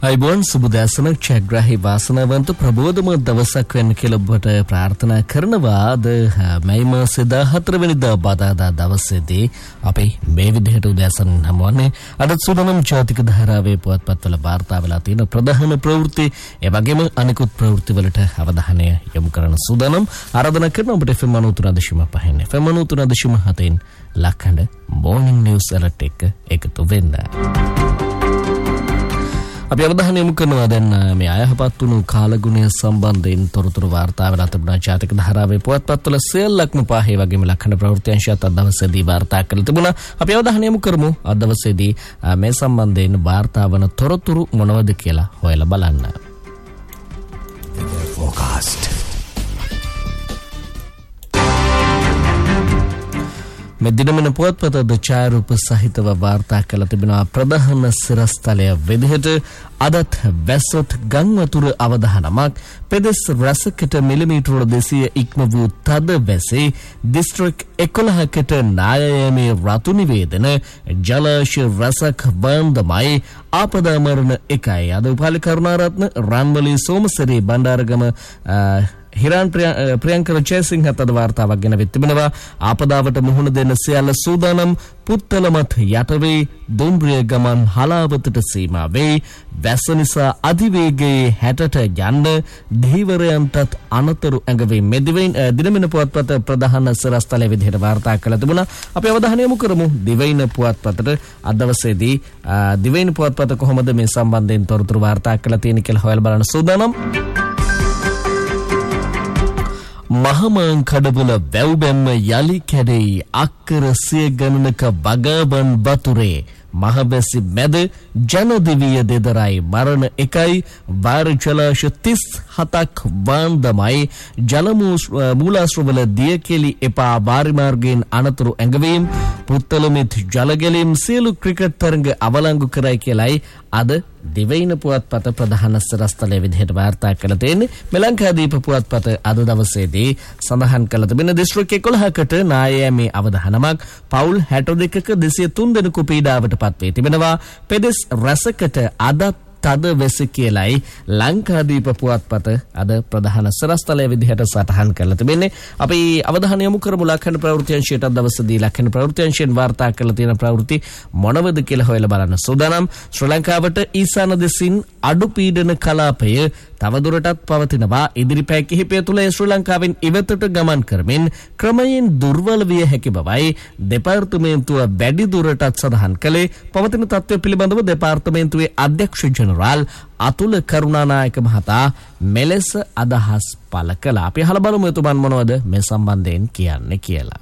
අයිබෝන් සුබදෑසන චැග්‍රහි වාසනාවන්ත ප්‍රබෝධම දවසක් වෙන්න කියලා ඔබට ප්‍රාර්ථනා කරනවා. අද මැයි මාසේ 14 වෙනිදා බදාදා දවසේදී අපි මේ විදිහට උදෑසන හමුවන්නේ අද සුදනම් ජාතික ධාරාවේ පුවත්පත්වල වාර්තා වෙලා තියෙන ප්‍රධාන ප්‍රවෘත්ති ඒ වගේම අනිකුත් ප්‍රවෘත්ති වලට අවධානය යොමු කරන සුදනම් ආරාධනා කරන ඔබට FM 93.5 FM 93.7 ලක්හඬ මොර්නිං නිවුස් ඇලර්ට් එක එකතු වෙන්න. අපි අවධානය යොමු කරනවා දැන් මේ අයහපත් වුණු කාලගුණය සම්බන්ධයෙන් තොරතුරු වාර්තා වෙලා තිබුණා. ජාතික ධාරාවේ පුවත්පත්වල සියල්ලක්ම පහේ වගේම ලක්ෂණ ප්‍රවෘත්ති අංශයත් අද දවසේදී වාර්තා කරලා තිබුණා. අපි අවධානය යොමු කරමු අද දවසේදී මේ සම්බන්ධයෙන් වාර්තා වන තොරතුරු මොනවද කියලා හොයලා බලන්න. Forecast. මෙදිනමන පුවත්පත ද ඡායාරූප සහිතව වාර්තා කළ තිබෙනවා. ප්‍රධාන සිරස්තලය විදිහට අදත් වැස්සොත් ගංවතුර අවදානමක් පෙදෙස් රසකට මිලිමීටර 200 ඉක්ම වූ තද වැසේ දිස්ත්‍රික් 11කට නායයමේ රතු නිවේදන ජලාශය රසක් වන්දමයි ආපදා මරණ එකයි. අද උපාලි කරුණාරත්න රන්වලී සෝමසරී බණ්ඩාරගම හිරාන් ප්‍රියංකර ජයසිංහ අද වාර්තාවක් ගෙන තිබෙනවා. ආපදාවට මුහුණ දෙන්න සියල්ල සූදානම්. පුත්තලමත් යටවේ දුම්රිය ගමන් හලාවතට සීමා වේ. වැස්ස නිසා අධිවේගයේ 60ට යන්න ධීවරයන්ටත් අනතුරු ඇඟවේ. මෙදිවෙන් දිනමින පුවත්පත ප්‍රධාන සිරස්තලයේ විදිහට වාර්තා කළ තිබුණා. අපි අවධානය යොමු කරමු දිවයින පුවත්පතට. අද දවසේදී දිවයින පුවත්පත කොහොමද මේ සම්බන්ධයෙන් තොරතුරු වාර්තා කළ තියෙන්නේ කියලා හොයලා බලන්න සූදානම්. මහමං කඩබල වැව්බැම්ම යලි කැඩෙයි අක්කර සිය ගණනක බගබන් බතුරේ මහබැසි මැද ජනදිවිය දෙදරයි මරණ එකයි වාර ජලාශ 37ක් වන්දමයි ජල මූලාශ්‍රවල දියකෙලි එපා බාරිමාර්ගයෙන් අනතුරු ඇඟවීම් පුත්තලමෙත් ජලගැලීම් සියලු ක්‍රිකට් තරඟ අවලංගු කරයි කියලයි අද දිවයින පුවත්පත ප්‍රධාන සිරස්තලයේ විදිහට වාර්තා කළ තියෙන්නේ. මෙලංකාදීප පුවත්පත අද දවසේදී සඳහන් කළ තිබෙන දිස්ත්‍රික් 11කට නායයමේ අවදානමක් පවුල් 62ක 203 දෙනෙකු පීඩාවට පත් වේ තිබෙනවා. පෙදෙස් රසකට අදත් තද වෙස කියලයි ලංකාදීප පුවත්පත අද ප්‍රධාන සිරස්තලයේ විදිහට සටහන් කරලා තිබෙන්නේ. අපි අවධානය යොමු කරමු ලක්ෂණ ප්‍රවෘත්ති අංශයට. අද දවසේදී ලක්ෂණ ප්‍රවෘත්ති අංශයෙන් වාර්තා කරලා තියෙන ප්‍රවෘත්ති මොනවද කියලා හොයලා බලන්න සූදානම්. ශ්‍රී ලංකාවට ඊසාන දෙසින් අඩු පීඩන කලාපය තවදුරටත් පවතිනවා. ඉදිරි පැය කිහිපය තුළ ශ්‍රී ලංකාවෙන් ඉවතට ගමන් කරමින් ක්‍රමයෙන් දුර්වල විය හැකි බවයි දෙපාර්තමේන්තුව වැඩි දුරටත් සඳහන් කළේ. පවතින තත්ත්වය පිළිබඳව දෙපාර්තමේන්තුවේ අධ්‍යක්ෂ ජනරාල් අතුල කරුණානායක මහතා මෙලෙස අදහස් පළ කළා. අපි අහලා බලමු එතුමන් මොනවද මේ සම්බන්ධයෙන් කියන්නේ කියලා.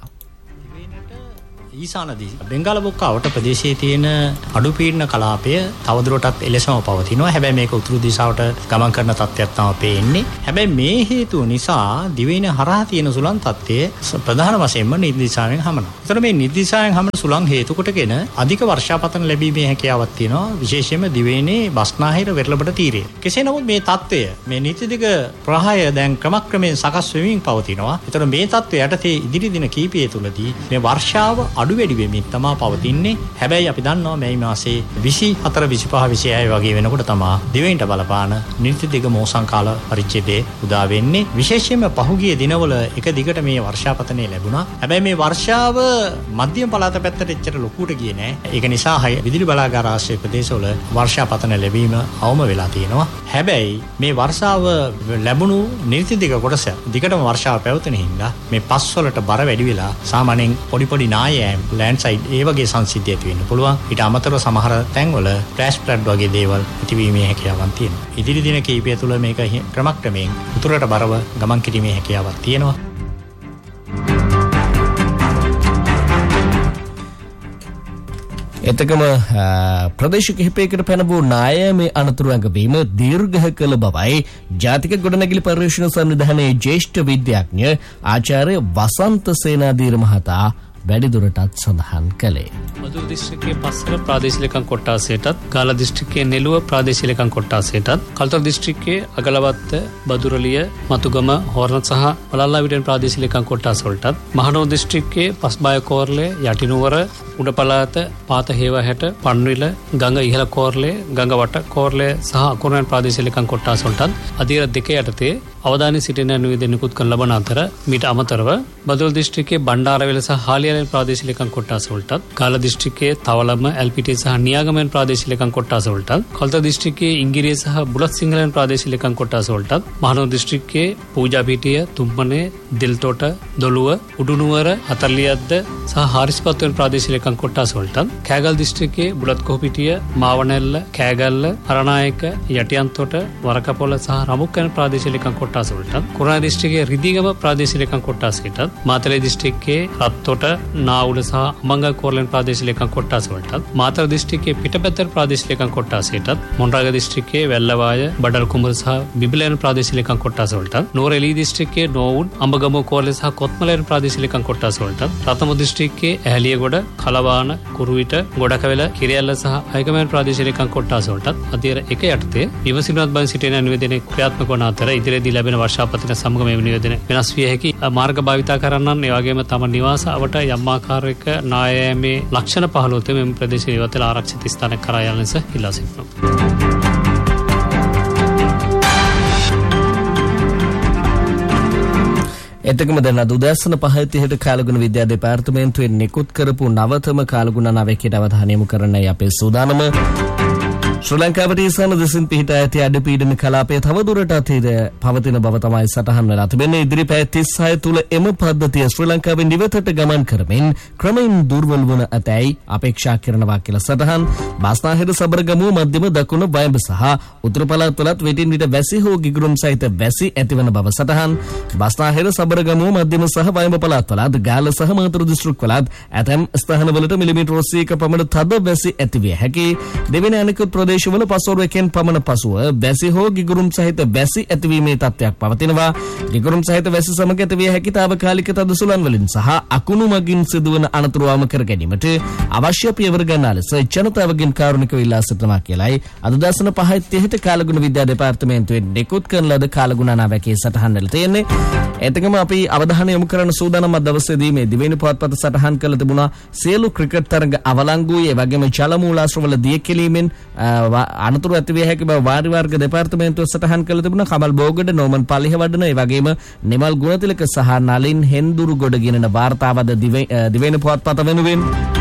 ඊසානදී බෙන්ගාලබොක්කාවට ප්‍රදේශයේ තියෙන අඩු පීඩන කලාපය තවදුරටත් එලෙසම පවතිනවා. හැබැයි මේක උතුරු දිශාවට ගමන් කරන තත්ත්වයක් තමයි පේන්නේ. හැබැයි මේ හේතුව නිසා දිවයින හරහා තියෙන සුළං තත්ත්වය ප්‍රධාන වශයෙන්ම නිර්දිශාවෙන් හමනවා. ඒතර මේ නිර්දිශාවෙන් හමන සුළං හේතු කොටගෙන අධික වර්ෂාපතන ලැබීමේ හැකියාවක් තියෙනවා. විශේෂයෙන්ම දිවයිනේ බස්නාහිර වෙරළබඩ තීරයේ. කෙසේ නමුත් මේ තත්ත්වය මේ නීතිදිග ප්‍රවාහය දැන් ක්‍රමක්‍රමයෙන් සකස් වෙමින් පවතිනවා. ඒතර මේ තත්ත්වය යටතේ ඉදිරි දින කිහිපය තුළදී මේ වර්ෂාව අඩු වැඩි වෙමින් තමයි පවතින්නේ. හැබැයි අපි දන්නවා මේ මාසේ 24 25 26 වගේ වෙනකොට තමයි දිවයිනට බලපාන නිර්තිදිග මෝසම් කාල පරිච්ඡේදයේ උදා වෙන්නේ. විශේෂයෙන්ම පහුගිය දිනවල එක දිගට මේ වර්ෂාපතනය ලැබුණා. හැබැයි මේ වර්ෂාව මධ්‍යම පළාත පැත්තට එච්චර ලොකුට ගියේ නෑ. ඒක නිසා විදුලි බලාගාර ආශ්‍රය ප්‍රදේශවල වර්ෂාපතන ලැබීම අවම වෙලා තියෙනවා. හැබැයි මේ වර්ෂාව ලැබුණු නිර්තිදිග කොටස දිගටම වර්ෂාව පැවතුන හින්දා මේ පස්වලට බර වැඩි වෙලා සාමාන්‍යයෙන් පොඩි නායයන් ලෑන්ඩ්ස්ලයිඩ් ඒ වගේ සංසිද්ධි ඇති වෙන්න පුළුවන්. ඊට අමතරව සමහර තැන්වල ෆ්ලෑෂ් ෆ්ලඩ් වගේ දේවල් ඇතිවීමේ හැකියාවක් තියෙනවා. ඉදිරි දින කිහිපය තුළ මේක ක්‍රමක්‍රමයෙන් උතුරට බරව ගමන් කිරීමේ හැකියාවක් තියෙනවා. එතකම ප්‍රදේශ කිහිපයකට පැන වූ නායමේ අනතුරු ඇඟවීම දීර්ඝ කළ බවයි ජාතික ගොඩනැගිලි පර්යේෂණ සංවිධානයේ ජ්‍යෙෂ්ඨ විද්‍යාඥ ආචාර්ය වසන්ත සේනාධීර මහතා වැඩිදුරටත් සඳහන් කළේ. මදුර දිස්ත්‍රික්කයේ පස්සර ප්‍රාදේශීය ලේකම් කොට්ටාසයටත්, ගාල්ල දිස්ත්‍රික්කයේ නෙළුව ප්‍රාදේශීය ලේකම් කොට්ටාසයටත්, කල්තර දිස්ත්‍රික්කයේ අගලවත්ත, බදුරලිය, මතුගම, හෝරණ සහ වලල්ලාවිටෙන් ප්‍රාදේශීය ලේකම් කොට්ටාස වලටත්, මහනුවර දිස්ත්‍රික්කයේ පස්බාය කෝරළේ, යටිනුවර, උඩ පළාත, පාත හේවහැට, පන්විල, ගඟ ඉහළ කෝරළේ, ගඟ වට කෝරළේ සහ අකුරුණන් ප්‍රාදේශීය ලේකම් කොට්ටාස වලටත් අධීර දෙක යටතේ අවධානය සිටින නිවේදනයකුත් කරන ලබන අතර මීට අමතරව බදුල්ල දිස්ත්‍රික්කයේ බණ්ඩාරවෙල සහ හාලියාලෙන් ප්‍රාදේශීය ලේකම් කොට්ටාස වලටත්, ගාල්ල දිස්ත්‍රික්කයේ තවලම, එල්පිටිය සහ නියාගමෙන් ප්‍රාදේශීය ලේකම් කොට්ටාස වලටත්, කල්තර දිස්ත්‍රික්කයේ ඉංගිරිය සහ බුලත් සිංහලෙන් ප්‍රාදේශීය ලේකම් කොට්ටාස වලටත්, මහනුවර දිස්ත්‍රික්කයේ පූජාපිටිය, තුම්මනේ, දිල්තොට, දොළුව, උඩුනුවර, හතරලියද්ද සහ හාරිස්පත්වෙන් ප්‍රාදේශීය ලේකම් කොට්ටාස වලටත්, කෑගල් දිස්ත්‍රික්කයේ බුලත් කොහොපිටිය, මාවනැල්ල, කෑගල්ල, අරණායක, යටියන්තොට, වරකපොළ සහ රමුක්කන ප්‍රාදේශීය ලේකම් කොට්ටාස වලටත්, කුරුණා දිස්ත්‍රික්කයේ රිදීගම ප්‍රාදේශීය ලේකම් කොට්ටාසයටත්, මාතලේ දිස්ත්‍රික්කයේ රත්තොට, නාඋල සහ අමංගල් කෝරළෙන් ප්‍රාදේශීය ලේකම් කොට්ටාස වලටත්, මාතර දිස්ත්‍රික්කයේ පිටපැත්තර ප්‍රාදේශීය ලේකම් කොට්ටාසයටත්, මොණරාගල දිස්ත්‍රික්කයේ වැල්ලවාය, බඩල් කුඹුර සහ බිබිලයන් ප්‍රාදේශීය ලේකම් කොට්ටාස වලටත්, නුවරඑළිය දිස්ත්‍රික්කයේ නෝවුන්, අඹගමුව කෝරළේ සහ කොත්මලයන් ප්‍රාදේශීය ලේකම් කොට්ටාස වලටත්, රතනපුර දිස්ත්‍රික්කයේ ඇහැලියගොඩ, කලවාන, කුරුවිට, ගොඩකවැල, කිරියැල්ල සහ අයගමෙන් ප්‍රාදේශීය ලේකම් කොට්ටාස වලටත් අධීර එක යටතේ විමසිලිමත් බව සිටින නිවේදනයේ ක්‍රියාත්මක වන අතර ඉදිරියේදී ලැබෙන වර්ෂාපතින සමග මේ නිවේදන වෙනස් විය හැකි මාර්ග භාවිතා කරන්නන්, ඒ වගේම තම නිවාස අවට යම් ආකාරයක නායෑමේ ලක්ෂණ පහළොත් මෙම ප්‍රදේශයේ ඉවතල ආරක්ෂිත ස්ථානයක් කරා යන ලෙස ඉල්ලා සිටිනවා. එතකම දැන් අද උදෑසන 5:30ට කාලගුණ විද්‍යා දෙපාර්තමේන්තුවෙන් නිකුත් කරපු නවතම කාලගුණ නවකයට අවධානය යොමු කරන්නයි අපේ සූදානම. ශ්‍රී ලංකාවට ඉස්සන දෙසින් පිහිටා ඇති අඩපීඩන කලාපය තවදුරටත් පවතින බව තමයි සටහන් වෙලා තිබෙන්නේ. ඉදිරි පැය 36 තුල එම පද්ධතිය ශ්‍රී ලංකාවෙන් ඉවතට ගමන් කරමින් ක්‍රමයෙන් දුර්වල වන ඇතැයි අපේක්ෂා කරනවා කියලා සටහන්. බස්නාහිර සබරගමුව මධ්‍යම දකුණු වයඹ සහ උතුරු පළාත්වලත් විටින් විට වැසි හෝ ගිගුරුම් සහිත වැසි ඇතිවන බව සටහන්. බස්නාහිර සබරගමුව මධ්‍යම සහ වයඹ පළාත්වලත් ගාල්ල සහ මාතර දිස්ත්‍රික්කවලත් ඇතැම් ස්ථානවලට මිලිමීටර් 80ක පමණ තද වැසි ඇතිවිය හැකි. දෙවෙනි අනෙකුත් ප්‍රදේශවල පසුවරකින් පමණ පසුව වැසි හෝ ගිගුරුම් සහිත වැසි ඇතිවීමේ තත්ත්වයක් පවතිනවා. ගිගුරුම් සහිත වැසි සමග ඇතිවිය හැකි තාවකාලික තද සුළං වලින් සහ අකුණු මගින් සිදුවන අනතුරු අවම කර ගැනීමට අවශ්‍ය පියවර ගන්නා ලෙස ජනතාවගෙන් කාරුණිකව ඉල්ලා සිටිනවා කියලයි අද දවසන 5:30ට කාලගුණ විද්‍යා දෙපාර්තමේන්තුවෙන් නිකුත් කරන ලද කාලගුණ නාවකයේ සටහන් වෙලා තියෙන්නේ. එතකම අපි අවධානය යොමු කරන සූදානම් අද දවසේදී මේ දිවයින පුවත්පත සටහන් කළ තිබුණා සියලු ක්‍රිකට් තරඟ අවලංගුයි, ඒ වගේම ජල මූලාශ්‍රවල දිය කෙලීමෙන් අනතුරු ඇතිවිය හැකි බව වාරි වර්ග දෙපාර්තමේන්තුව සටහන් කළ තිබුණා. කමල් බෝගඩ, නෝමන් පල්ලිහවඩන, ඒ වගේම නිමල් ගුණතිලක සහ නලින් හෙන්දුරු ගොඩ ගෙනන වාර්තාවද දිවයින පුවත්පත වෙනුවෙන්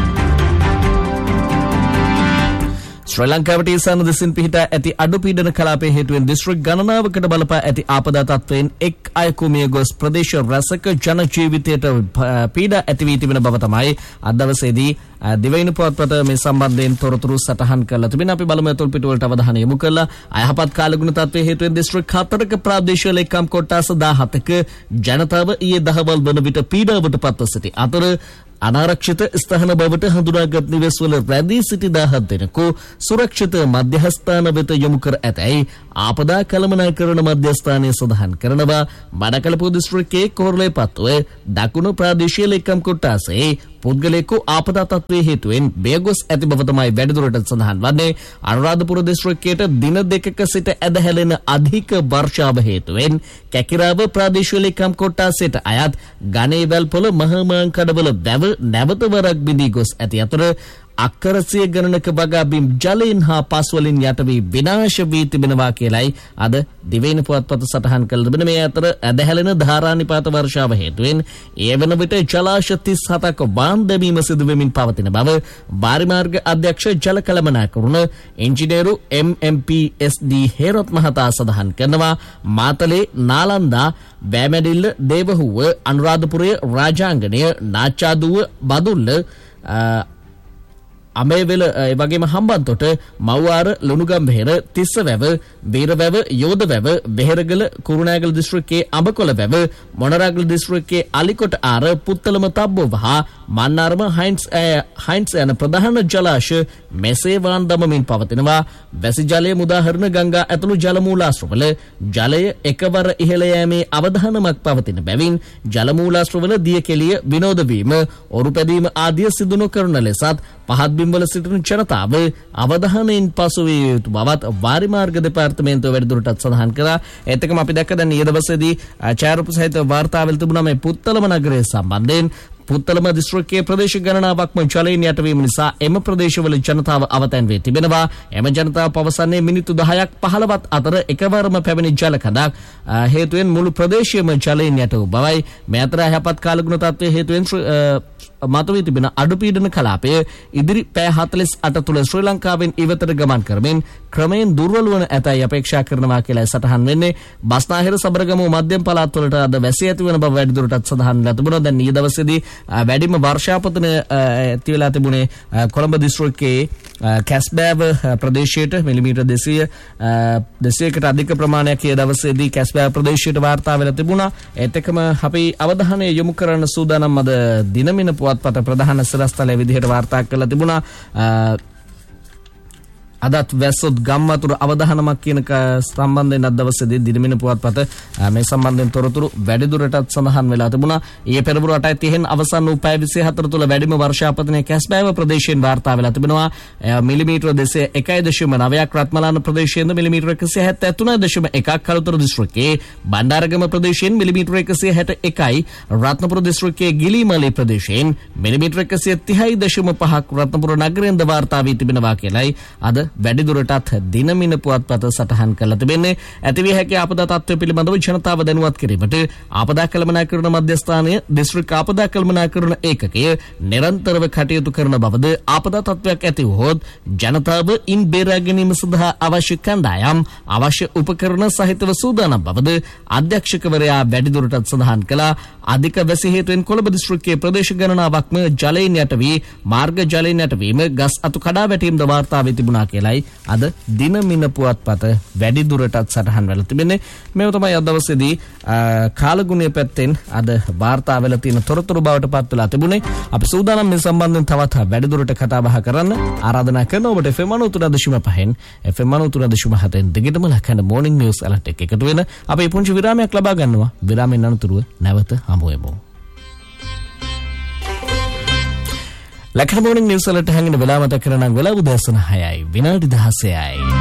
ශ්‍රී ලංකාවට ඉස්සන දෙසින් පිහිටා ඇති අඩුපීඩන කලාපයේ හේතුවෙන් දිස්ත්‍රික් ගණනාවකට බලපා ඇති ආපදා තත්ත්වයෙන් එක් අයෙකු මිය ගොස් ප්‍රදේශ රැසක ජන ජීවිතයට පීඩා ඇති වී තිබෙන බව තමයි අද දවසේදී දිවයින පුවත්පත මේ සම්බන්ධයෙන් තොරතුරු සටහන් කරලා තිබෙනවා. අපි බලමු අතුල් පිටුවලට අවධානය යොමු කළා. අයහපත් කාලගුණ තත්ත්වයේ හේතුවෙන් දිස්ත්‍රික් 4ක ප්‍රාදේශීය ලේකම් කොට්ටාස 17ක ජනතාව ඊයේ දහවල් වන විට පීඩාවට පත්ව සිටි අතර අනාරක්ෂිත ස්ථාන බවට හඳුනාගත් නිවෙස්වල රැඳී සිටි 17 දෙනෙකු සුරක්ෂිත මධ්‍යස්ථාන වෙත යොමු කර ඇතැයි ආපදා කළමනාකරණ මධ්‍යස්ථානයේ සඳහන් කරනවා. බඩකලපුව දිස්ත්‍රික්කයේ කෝරළේ පත්තුව දකුණු ප්‍රාදේශීය ලේකම් කොට්ටාසේ පුද්ගලයෙකු ආපදා තත්ත්වයේ හේතුවෙන් බේගොස් ඇති බව තමයි වැඩිදුරටත් සඳහන් වන්නේ. අනුරාධපුර දිස්ත්‍රික්කයට දින දෙකක සිට ඇදහැලෙන අධික වර්ෂාව හේතුවෙන් කැකිරාව ප්‍රාදේශීය ලේකම් කොට්ටාසයට අයත් ගණේවැල්පොළ මහමාංකඩවල වැව නැවත වරක් බිඳී ගොස් ඇති අතර අක්කරසිය ගණනක වගාබිම් ජලයෙන් හා පස් වලින් යට වී විනාශ වී තිබෙනවා කියලයි අද දිවයින පුවත්පත සටහන් කළ තිබෙන. මේ අතර ඇදහැලෙන ධාරානිපාත වර්ෂාව හේතුවෙන් ඒ වන විට ජලාශ 37ක වාන් දැමීම සිදු වෙමින් පවතින බව වාරිමාර්ග අධ්‍යක්ෂ ජල කළමනාකරණ ඉංජිනේරු MMPSD හේරොත් මහතා සඳහන් කරනවා. මාතලේ, නාලන්දා, බෑමැඩිල්ල, දේවහුව, අනුරාධපුරය, රාජාංගණය, නාච්චාදුව, බදුල්ල, අමේවෙල ඒ වගේම හම්බන්තොට මව්වාර ලුණුගම්බෙහෙර තිස්සවැව වීරවැව යෝධවැව බෙහෙරගල කුරුණෑගල දිස්ත්‍රික්කයේ අඹකොළවැව මොනරාගල දිස්ත්‍රික්කයේ අලිකොට ආර පුත්තලම තබ්බෝව හා මන්නාරම හයින්ස් යන ප්‍රධාන ජලාශ මෙසේ වාන් දමමින් පවතිනවා. වැසි ජලය මුදාහරණ ගංගා ඇතුළු ජල මූලාශ්‍රවල ජලය එකවර ඉහළ යෑමේ අවධානමක් පවතින බැවින් ජල මූලාශ්‍රවල දිය කෙලිය විනෝද වීම ඔරු පැදීම ආදිය සිදු නොකරන ලෙසත් පහත් බිම්වල සිටින ජනතාව අවධානයෙන් පසු විය යුතු බවත් වාරි මාර්ග දෙපාර්තමේන්තුව වැඩිදුරටත් සඳහන් කළා. ඒත් එක්කම අපි දැක්ක දැන් ඊයේ දවසේදී ඡායාරූප සහිත වාර්තාවල තිබුණා මේ පුත්තලම නගරය සම්බන්ධයෙන්. පුත්තලම දිස්ත්‍රික්කයේ ප්‍රදේශ ගණනාවක්ම ජලයෙන් යටවීම නිසා එම ප්‍රදේශවල ජනතාව අවතැන් වී තිබෙනවා. එම ජනතාව පවසන්නේ මිනිත්තු 10ක් 15ක් අතර එකවරම පැමිණි ජල කඳක් හේතුවෙන් මුළු ප්‍රදේශයම ජලයෙන් යට වූ බවයි. මේ අතර යහපත් කාලගුණ තත්ත්වයේ හේතුවෙන් මතුවී තිබෙන අඩුපීඩන කලාපය ඉදිරි පැය 48 තුළ ශ්‍රී ලංකාවෙන් ඉවතට ගමන් කරමින් ක්‍රමයෙන් දුර්වල වන ඇතැයි අපේක්ෂා කරනවා කියලා සටහන් වෙන්නේ. බස්නාහිර සබරගමුව මධ්‍යම පළාත් වලට අද වැසි ඇති වන බව වැඩිදුරටත් සඳහන් වෙලා තිබුණා. දැන් ඊයේ දවසේදී වැඩිම වර්ෂාපතන ඇති වෙලා තිබුණේ කොළඹ දිස්ත්‍රික්කයේ කැස්බෑව ප්‍රදේශයට මිලිමීටර් 200කට අධික ප්‍රමාණයක් ඊයේ දවසේදී කැස්බෑව ප්‍රදේශයට වාර්තා වෙලා තිබුණා. ඒත් එක්කම අපි අවධානය යොමු කරන්න සූදානම් අද දිනමින පුවත්පත ප්‍රධාන සිරස්තලයේ විදිහට වාර්තා කරලා තිබුණා. අදත් වැස්සොත් ගම්වතුර අවධානමක් කියන සම්බන්ධයෙන් අද දවසේදී දිනමින පුවත්පත මේ සම්බන්ධයෙන් තොරතුරු වැඩිදුරටත් සඳහන් වෙලා තිබුණා. ඊයේ පෙරවරු 8:30 අවසන් වූ පැය 24 තුළ වැඩිම වර්ෂාපතනය කැස්බෑව ප්‍රදේශයෙන් වාර්තා වෙලා තිබෙනවා. මිලිමීටර 201.9ක් රත්මලාන ප්‍රදේශයෙන්ද මිලිමීටර 173.1ක් කළුතර දිස්ත්‍රික්කයේ බණ්ඩාරගම ප්‍රදේශයෙන් මිලිමීටර 161යි රත්නපුර දිස්ත්‍රික්කයේ ගිලිමලේ ප්‍රදේශයෙන් මිලිමීටර 130.5ක් රත්නපුර නගරයෙන්ද වාර්තා වී තිබෙනවා කියලයි අද වැඩිදුරටත් දිනමින පුවත්පත සටහන් කරලා තිබෙන්නේ. ඇතිවිය හැකි ආපදා තත්ත්වය පිළිබඳව ජනතාව දැනුවත් කිරීමට ආපදා කළමනාකරණ මධ්‍යස්ථානය දිස්ත්‍රික් ආපදා කළමනාකරණ ඒකකය නිරන්තරව කටයුතු කරන බවද ආපදා තත්ත්වයක් ඇති වුවහොත් ජනතාව ඉන් බේරා ගැනීම සඳහා අවශ්‍ය කණ්ඩායම් අවශ්‍ය උපකරණ සහිතව සූදානම් බවද අධ්‍යක්ෂකවරයා වැඩිදුරටත් සඳහන් කළා. අධික වැසි හේතුවෙන් කොළඹ දිස්ත්‍රික්කයේ ප්‍රදේශ ගණනාවක්ම ජලයෙන් යට වී මාර්ග ජලයෙන් යටවීම ගස් අතු කඩා වැටීමද වාර්තා වී තිබුණා කියලයි අද දිනමින පුවත්පත වැඩිදුරටත් සටහන් වෙලා තිබෙන්නේ. මේව තමයි අද දවසේදී කාලගුණය පැත්තෙන් අද වාර්තා වෙලා තියෙන තොරතුරු බවට පත් වෙලා තිබුණේ. අපි සූදානම් මේ සම්බන්ධයෙන් තවත් වැඩිදුරට කතා බහ කරන්න ආරාධනා කරන ඔබට FM 93.5 FM 93.7 දිගටම ලකන මොර්නිං නිවුස් අලර්ට් එක එකතු වෙන අපි පුංචි විරාමයක් ලබා ගන්නවා. විරාමයෙන් අනතුරුව නැවත හමු වෙමු. ලකන මොර්නිං නිවුස් අලර්ට් හැංගින වෙලාව මතක කරනම් වෙලාව උදෑසන 6යි විනාඩි 16යි.